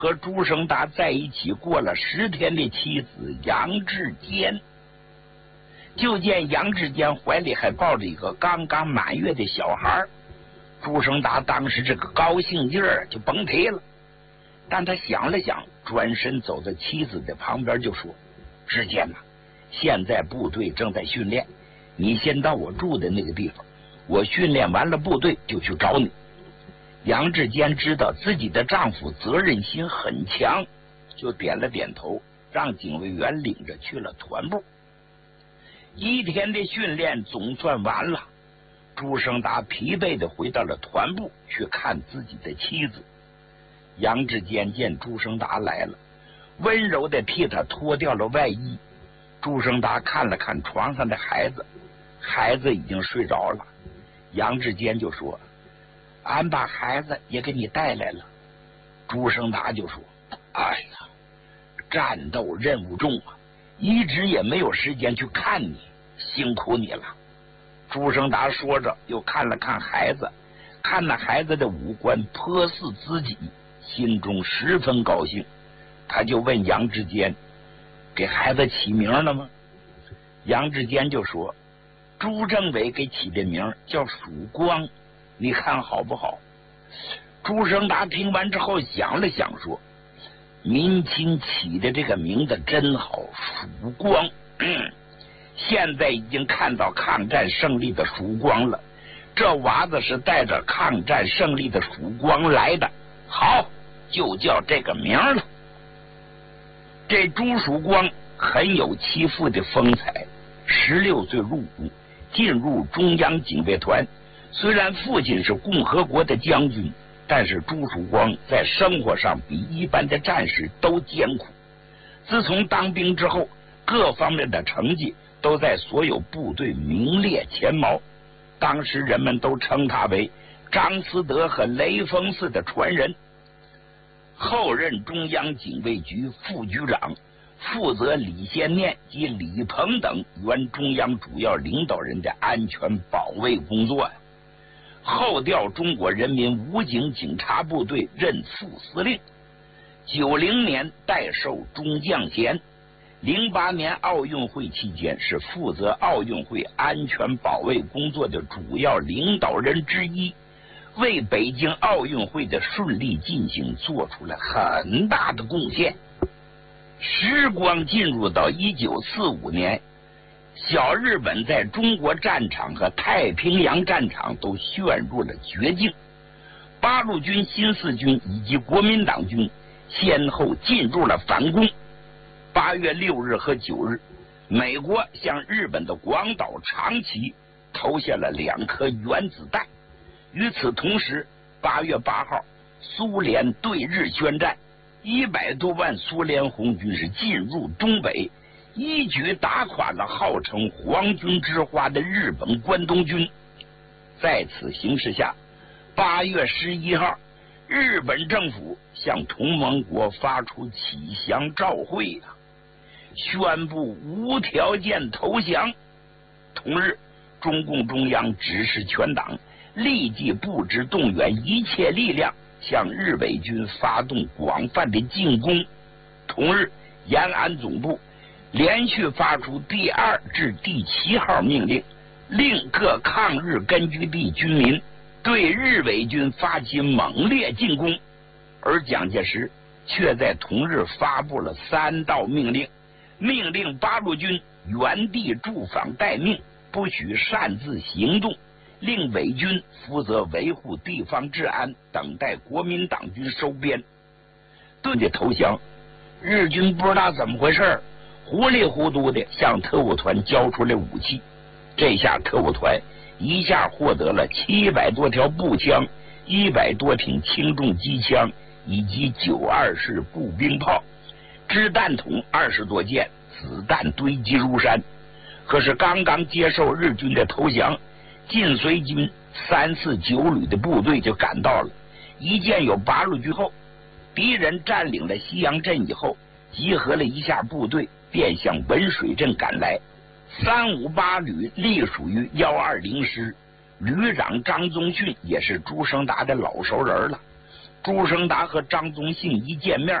和朱生达在一起过了10天的妻子杨志坚。就见杨志坚怀里还抱着一个刚刚满月的小孩，朱生达当时这个高兴劲儿就甭提了。但他想了想，转身走到妻子的旁边就说：“志坚呐，现在部队正在训练，你先到我住的那个地方，我训练完了部队就去找你。”杨志坚知道自己的丈夫责任心很强，就点了点头，让警卫员领着去了团部。1天的训练总算完了，朱生达疲惫地回到了团部去看自己的妻子。杨志坚见朱生达来了，温柔地替他脱掉了外衣。朱生达看了看床上的孩子，孩子已经睡着了。杨志坚就说：“俺把孩子也给你带来了。”朱生达就说：“哎呀，战斗任务重啊，一直也没有时间去看你，辛苦你了。”朱生达说着，又看了看孩子，看那孩子的五官颇似自己，心中十分高兴。他就问杨志坚：“给孩子起名了吗？”杨志坚就说：“朱政委给起的名叫曙光，你看好不好？”朱生达听完之后想了想说：“民亲起的这个名字真好，曙光。现在已经看到抗战胜利的曙光了，这娃子是带着抗战胜利的曙光来的，好，就叫这个名了。”这朱曙光很有其父的风采，16岁入伍，进入中央警卫团。虽然父亲是共和国的将军，但是朱曙光在生活上比一般的战士都艰苦。自从当兵之后，各方面的成绩都在所有部队名列前茅。当时人们都称他为张思德和雷锋似的传人。后任中央警卫局副局长，负责李先念及李鹏等原中央主要领导人的安全保卫工作。后调中国人民武警警察部队任副司令。90年代授中将衔。08年奥运会期间是负责奥运会安全保卫工作的主要领导人之一，为北京奥运会的顺利进行做出了很大的贡献。时光进入到1945年，小日本在中国战场和太平洋战场都陷入了绝境，八路军、新四军以及国民党军先后进入了反攻。8月6日和9日，美国向日本的广岛、长崎投下了2颗原子弹。与此同时，8月8号，苏联对日宣战，100多万苏联红军是进入东北，一举打垮了号称皇军之花的日本关东军。在此形势下，8月11号，日本政府向同盟国发出启降照会宣布无条件投降。同日，中共中央指示全党立即布置动员一切力量，向日伪军发动广泛的进攻。同日，延安总部连续发出第2至第7号命令，令各抗日根据地军民对日伪军发起猛烈进攻。而蒋介石却在同日发布了3道命令，命令八路军原地驻防待命，不许擅自行动，令伪军负责维护地方治安，等待国民党军收编。对的投降，日军不知道怎么回事，糊里糊涂的向特务团交出了武器。这下特务团一下获得了700多条步枪、100多挺轻重机枪以及9.2式步兵炮，掷弹筒20多件，子弹堆积如山。可是刚刚接受日军的投降，晋绥军349旅的部队就赶到了。一见有八路军后，敌人占领了西洋镇以后，集合了一下部队，便向文水镇赶来。358旅隶属于120师，旅长张宗逊也是朱生达的老熟人了。 朱生达和张宗兴一见面，